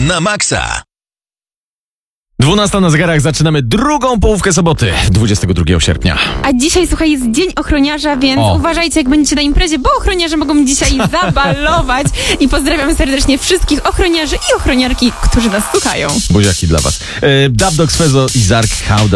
na maksa. 12 na zegarach, zaczynamy drugą połówkę soboty, 22 sierpnia. A dzisiaj, słuchaj, jest Dzień Ochroniarza, więc uważajcie, jak będziecie na imprezie, bo ochroniarze mogą dzisiaj zabalować. I pozdrawiam serdecznie wszystkich ochroniarzy i ochroniarki, którzy nas słuchają. Buziaki dla was. Dub Dogs, Fezo i Zark, How